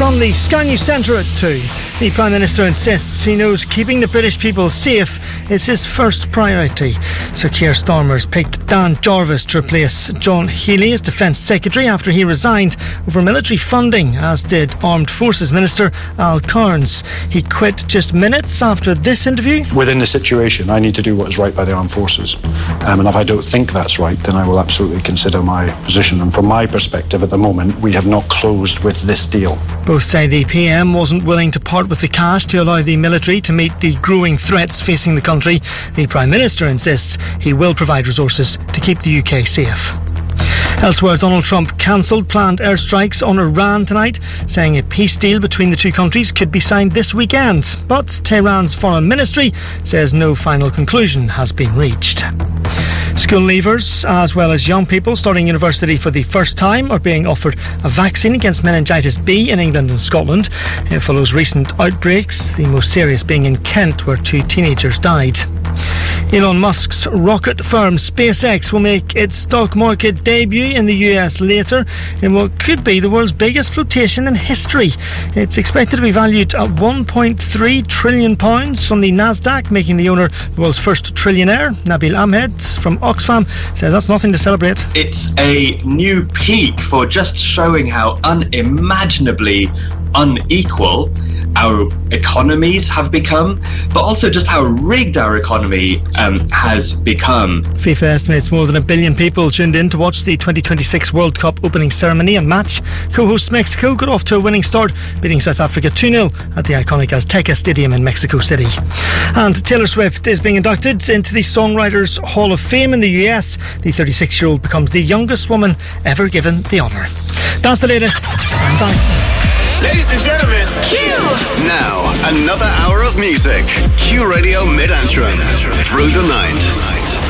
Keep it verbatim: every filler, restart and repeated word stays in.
From the Sky News Centre at two, the Prime Minister insists he knows keeping the British people safe is his first priority. Sir Keir Starmer's picked Dan Jarvis to replace John Healey as Defence Secretary after he resigned over military funding, as did Armed Forces Minister Al Cairns. He quit just minutes after this interview. Within the situation, I need to do what is right by the armed forces. Um, and if I don't think that's right, then I will absolutely consider my position. And from my perspective at the moment, we have not closed with this deal. Both say the P M wasn't willing to part with the cash to allow the military to meet the growing threats facing the country. The Prime Minister insists he will provide resources to keep the U K safe. Elsewhere, Donald Trump cancelled planned airstrikes on Iran tonight, saying a peace deal between the two countries could be signed this weekend. But Tehran's foreign ministry says no final conclusion has been reached. School leavers, as well as young people starting university for the first time, are being offered a vaccine against meningitis B in England and Scotland. It follows recent outbreaks, the most serious being in Kent, where two teenagers died. Elon Musk's rocket firm SpaceX will make its stock market debut in the U S later in what could be the world's biggest flotation in history. It's expected to be valued at one point three trillion pounds on the Nasdaq, making the owner the world's first trillionaire. Nabil Ahmed from Oxfam says that's nothing to celebrate. It's a new peak for just showing how unimaginably unequal our economies have become, but also just how rigged our economy um, has become. FIFA estimates more than a billion people tuned in to watch the twenty twenty-six World Cup opening ceremony and match. Co-host Mexico got off to a winning start, beating South Africa two nil at the iconic Azteca Stadium in Mexico City. And Taylor Swift is being inducted into the Songwriters Hall of Fame in the U S. The thirty-six-year-old becomes the youngest woman ever given the honour. That's the latest. I'm back. Ladies and gentlemen, Q! Now, another hour of music. Q Radio Mid-Antrim. Through the night.